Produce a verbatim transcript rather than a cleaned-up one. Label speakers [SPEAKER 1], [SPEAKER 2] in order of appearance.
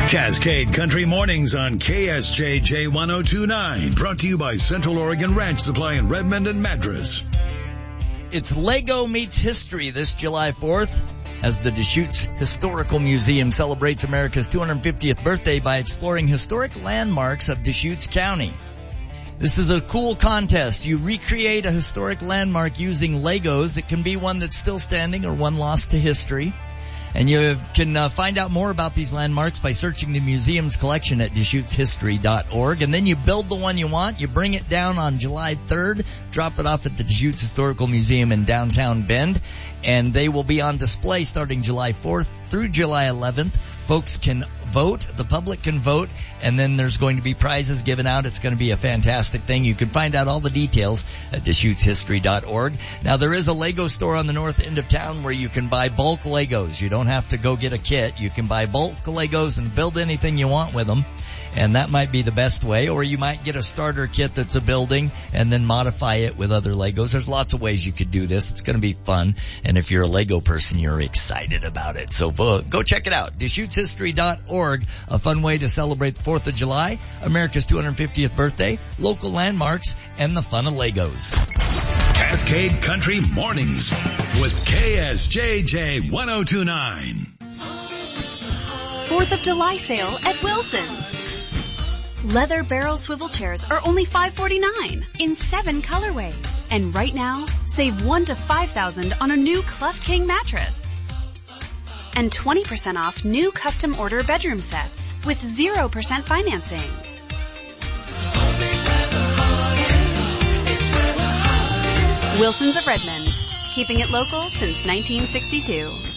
[SPEAKER 1] Cascade Country Mornings on K S J J one oh two point nine. Brought to you by Central Oregon Ranch Supply in Redmond and Madras.
[SPEAKER 2] It's Lego Meets History this July fourth as the Deschutes Historical Museum celebrates America's two hundred fiftieth birthday by exploring historic landmarks of Deschutes County. This is a cool contest. You recreate a historic landmark using Legos. It can be one that's still standing or one lost to history. And you can uh, find out more about these landmarks by searching the museum's collection at Deschutes History dot org. And then you build the one you want. You bring it down on July third, drop it off at the Deschutes Historical Museum in downtown Bend, and they will be on display starting July fourth through July eleventh. Folks can vote, the public can vote, and then there's going to be prizes given out. It's going to be a fantastic thing. You can find out all the details at Deschutes History dot org. Now, there is a Lego store on the north end of town where you can buy bulk Legos. You don't have to go get a kit. You can buy bulk Legos and build anything you want with them. And that might be the best way, or you might get a starter kit that's a building and then modify it with other Legos. There's lots of ways you could do this. It's going to be fun. And if you're a Lego person, you're excited about it. So uh, go check it out. Deschutes History dot org, a fun way to celebrate the fourth of July, America's two hundred fiftieth birthday, local landmarks, and the fun of Legos.
[SPEAKER 1] Cascade Country Mornings with K S J J one oh two point nine.
[SPEAKER 3] fourth of July sale at Wilson's. Leather barrel swivel chairs are only five forty-nine in seven colorways. And right now, save one to five thousand on a new Cleft King mattress. And twenty percent off new custom order bedroom sets with zero percent financing. Wilson's of Redmond, keeping it local since nineteen sixty-two.